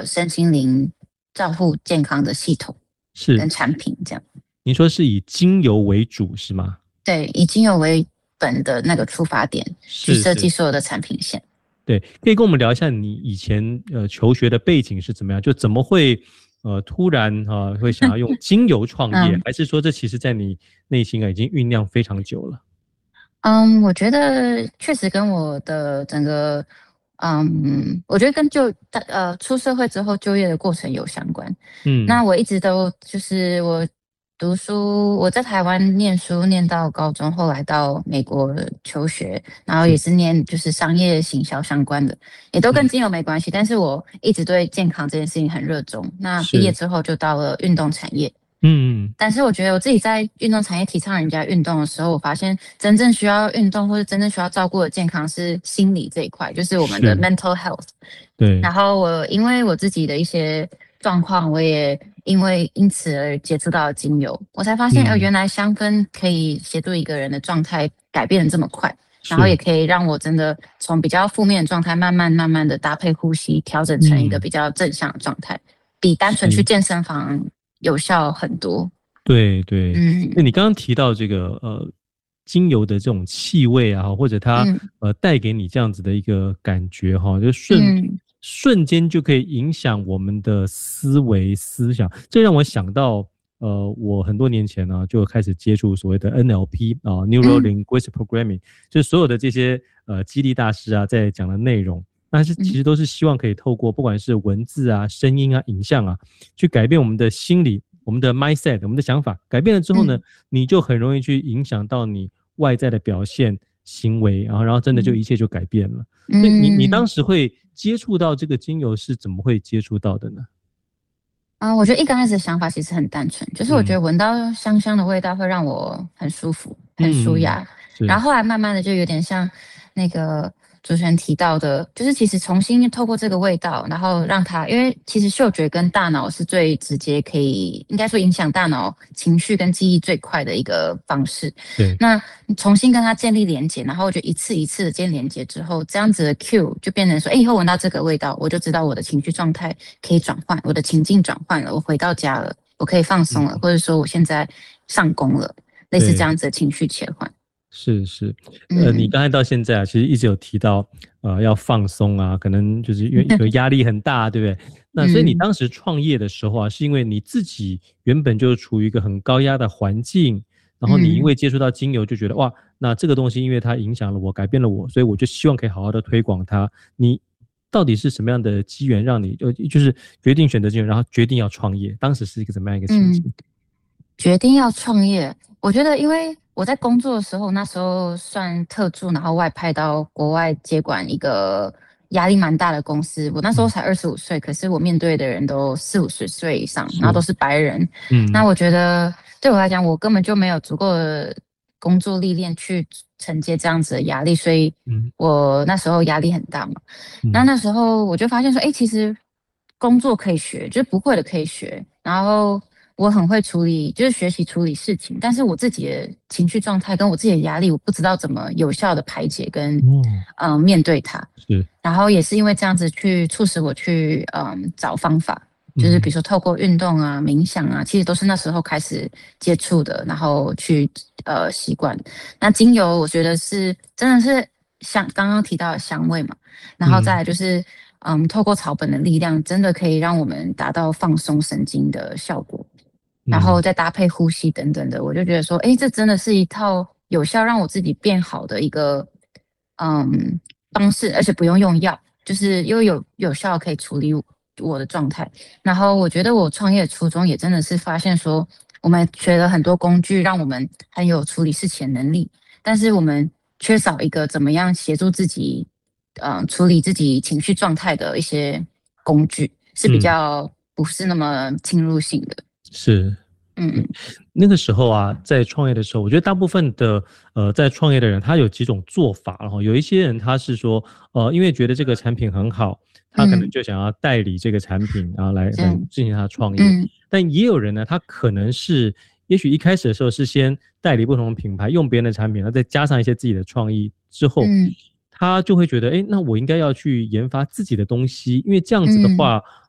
个身心灵照护健康的系统跟产品这样。 您说是以精油为主是吗？ 对，以精油为本的那个出发点去设计所有的产品线。 对，可以跟我们聊一下你以前求学的背景是怎么样？就怎么会突然会想要用精油创业，还是说这其实在你内心已经酝酿非常久了？ 我觉得确实跟我的整个我觉得跟出社会之后就业的过程有相关。那我一直都就是我读书，我在台湾念书念到高中，后来到美国求学，然后也是念就是商业行销相关的，也都跟精油没关系，但是我一直对健康这件事情很热衷。那毕业之后就到了运动产业。但是我觉得我自己在运动产业提倡人家运动的时候，我发现真正需要运动或者真正需要照顾的健康是心理这一块，就是我们的 mental health。 对。 然后我因为我自己的一些状况，我也因此而接触到精油，我才发现原来香氛可以协助一个人的状态改变得这么快，然后也可以让我真的从比较负面的状态慢慢的搭配呼吸，调整成一个比较正向的状态，比单纯去健身房有效很多。 对对，那你刚刚提到这个精油的这种气味啊，或者它带给你这样子的一个感觉哈，就瞬间就可以影响我们的思维思想。这让我想到我很多年前呢就开始接触所谓的 NLP Neuro Linguistic Programming，就是所有的这些激励大师啊在讲的内容。但是其实都是希望可以透过不管是文字啊、声音啊、影像啊，去改变我们的心理、我们的 mindset、我们的想法。改变了之后呢，你就很容易去影响到你外在的表现、行为，然后真的就一切就改变了。所以你当时会接触到这个精油是怎么会接触到的呢？ 我觉得一刚开始的想法其实很单纯，就是我觉得闻到香香的味道会让我很舒服、很舒压。然后后来慢慢的就有点像那个主持人提到的，就是其实重新透过这个味道，然后让它，因为其实嗅觉跟大脑是最直接可以，应该说影响大脑情绪跟记忆最快的一个方式。 对， 那你重新跟它建立连结，然后我就一次一次的建立连结之后，这样子的 cue 就变成说，以后闻到这个味道，我就知道我的情绪状态可以转换，我的情境转换了，我回到家了，我可以放松了，或者说我现在上工了，类似这样子的情绪切换。 是，你刚才到现在啊，其实一直有提到，要放松啊，可能就是因为压力很大，对不对？那所以你当时创业的时候啊，是因为你自己原本就处于一个很高压的环境，然后你因为接触到精油，就觉得哇，那这个东西因为它影响了我，改变了我，所以我就希望可以好好的推广它。你到底是什么样的机缘让你就是决定选择精油，然后决定要创业？当时是一个怎么样一个情景？ 决定要创业，我觉得因为我在工作的时候，那时候算特助，然后外派到国外接管一个压力蛮大的公司。我那时候才25岁，可是我面对的人都40-50岁以上，然后都是白人。那我觉得对我来讲，我根本就没有足够的工作历练去承接这样子的压力，所以我那时候压力很大嘛。那时候我就发现说，其实工作可以学，就是不会的可以学，然后我很会处理，就是学习处理事情，但是我自己的情绪状态跟我自己的压力，我不知道怎么有效的排解跟面对它。然后也是因为这样子去促使我去找方法，就是比如说透过运动啊、冥想啊，其实都是那时候开始接触的，然后去习惯。那精油我觉得是真的是像刚刚提到的香味嘛，然后再来就是透过草本的力量，真的可以让我们达到放松神经的效果。然后再搭配呼吸等等的，我就觉得说，这真的是一套有效让我自己变好的一个方式，而且不用用药，就是又有效可以处理我的状态。然后我觉得我创业的初衷也真的是发现说，我们学了很多工具，让我们很有处理事情的能力，但是我们缺少一个怎么样协助自己处理自己情绪状态的一些工具，是比较不是那么侵入性的。 是，那个时候啊，在创业的时候，我觉得大部分的在创业的人，他有几种做法，然后有一些人他是说，因为觉得这个产品很好，他可能就想要代理这个产品，然后来进行他的创业。但也有人呢，他可能是，也许一开始的时候是先代理不同的品牌，用别人的产品，然后再加上一些自己的创意之后，他就会觉得，那我应该要去研发自己的东西，因为这样子的话，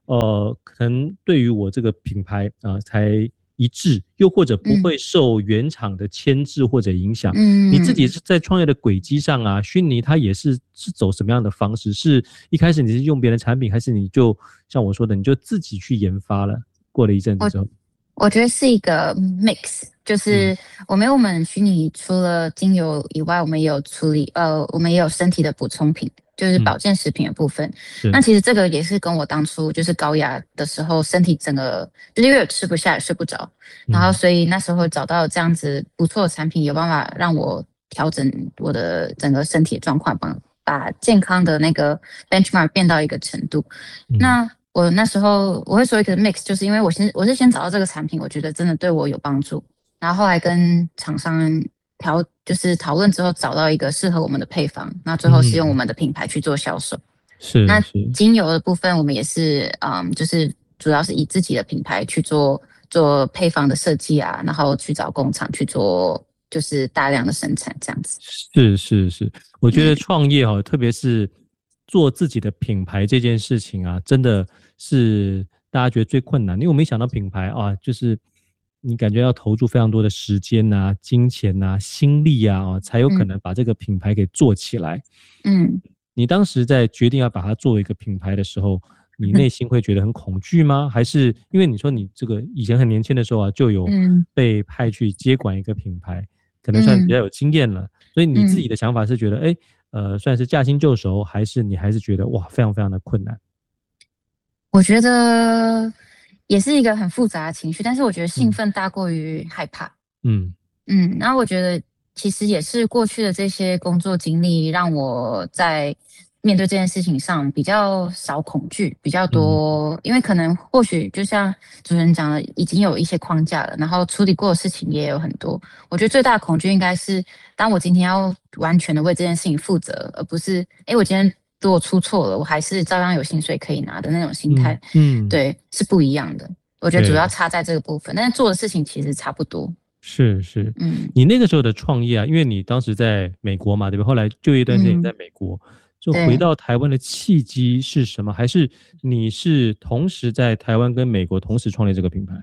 可能对于我这个品牌才一致，又或者不会受原厂的牵制或者影响。你自己是在创业的轨迹上啊，薰妮它也是走什么样的方式？是一开始你是用别人的产品，还是你就像我说的，你就自己去研发了？过了一阵子之后， 我觉得是一个 mix， 就是我们虚拟除了精油以外，我们也有我们也有身体的补充品，就是保健食品的部分。那其实这个也是跟我当初就是高压的时候，身体整个就是因为吃不下也睡不着，然后所以那时候找到这样子不错的产品，有办法让我调整我的整个身体的状况，把健康的那个 benchmark 变到一个程度。那我那时候我会说一个 mix， 就是因为我是先找到这个产品，我觉得真的对我有帮助，然后后来跟厂商就是讨论之后找到一个适合我们的配方，那最后是用我们的品牌去做销售。那精油的部分我们也是就是主要是以自己的品牌去做配方的设计啊，然后去找工厂去做就是大量的生产这样子。 是，我觉得创业特别是做自己的品牌这件事情啊，真的是大家觉得最困难，因为我没想到品牌啊，就是你感觉要投注非常多的时间啊、金钱啊、心力啊，才有可能把这个品牌给做起来。你当时在决定要把它作为一个品牌的时候，你内心会觉得很恐惧吗？还是因为你说你这个以前很年轻的时候啊，就有被派去接管一个品牌，可能算比较有经验了，所以你自己的想法是觉得，算是驾轻就熟，还是你还是觉得哇，非常非常的困难？ 我觉得也是一个很复杂的情绪，但是我觉得兴奋大过于害怕。然后我觉得其实也是过去的这些工作经历，让我在面对这件事情上比较少恐惧，比较多，因为可能或许就像主持人讲的，已经有一些框架了，然后处理过的事情也有很多。我觉得最大的恐惧应该是，当我今天要完全的为这件事情负责，而不是我今天如果出错了，我还是照样有薪水可以拿的那种心态。对，是不一样的。我觉得主要差在这个部分，但是做的事情其实差不多。 是，你那个时候的创业啊，因为你当时在美国嘛，对吧？后来就一段时间在美国，就回到台湾的契机是什么？还是你是同时在台湾跟美国同时创立这个品牌？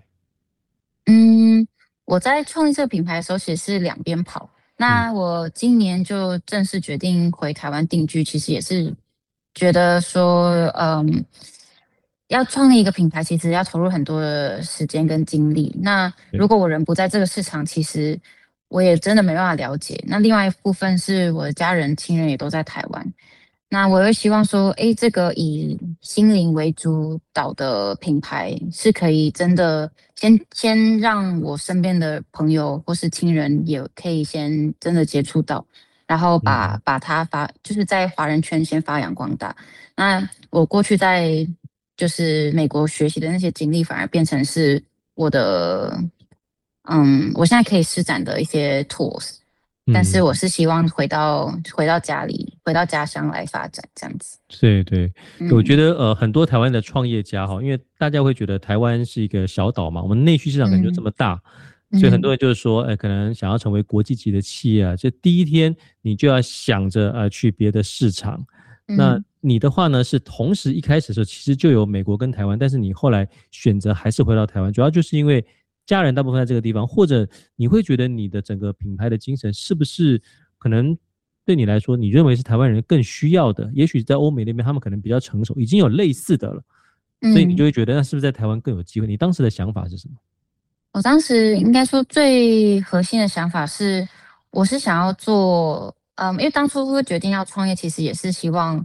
我在创立这个品牌的时候，其实是两边跑。那我今年就正式决定回台湾定居，其实也是觉得说，要创立一个品牌，其实要投入很多的时间跟精力。那如果我人不在这个市场，其实我也真的没办法了解。那另外一部分是我的家人、亲人也都在台湾。那我又希望说，这个以心灵为主导的品牌是可以真的先让我身边的朋友或是亲人也可以先真的接触到，然后把它就是在华人圈先发扬光大。那我过去在就是美国学习的那些经历，反而变成是我的，我现在可以施展的一些 tools。但是我是希望回到家里，回到家乡来发展这样子。 对，我觉得很多台湾的创业家因为大家会觉得台湾是一个小岛嘛，我们内需市场感觉这么大，所以很多人就是说，可能想要成为国际级的企业啊，这第一天你就要想着去别的市场。那你的话呢，是同时一开始的时候其实就有美国跟台湾，但是你后来选择还是回到台湾，主要就是因为家人大部分在这个地方，或者你会觉得你的整个品牌的精神是不是可能对你来说，你认为是台湾人更需要的？也许在欧美那边他们可能比较成熟，已经有类似的了，所以你就会觉得那是不是在台湾更有机会？你当时的想法是什么？ 我当时应该说最核心的想法是，我是想要做，因为当初会决定要创业，其实也是希望，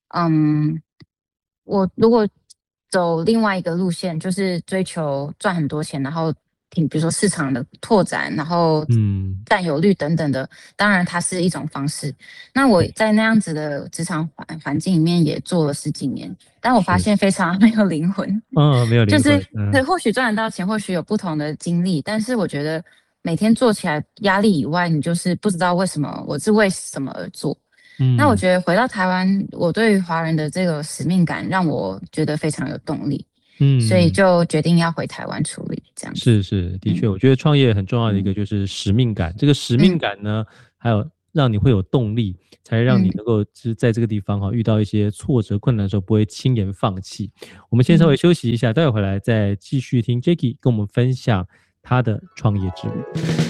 我如果走另外一个路线，就是追求赚很多钱，然后比如说市场的拓展，然后占有率等等的，当然它是一种方式。那我在那样子的职场环境里面也做了10几年，但我发现非常没有灵魂。 没有灵魂， 就是对，或许赚得到钱，或许有不同的经历，但是我觉得每天做起来压力以外，你就是不知道为什么我是为什么而做。那我觉得回到台湾，我对于华人的这个使命感让我觉得非常有动力，所以就决定要回台湾处理这样子。 是，的确，我觉得创业很重要的一个就是使命感。这个使命感呢，还有让你会有动力，才让你能够就是在这个地方哈遇到一些挫折困难的时候不会轻言放弃。我们先稍微休息一下，待会回来再继续听 Jacky 跟我们分享他的创业之旅。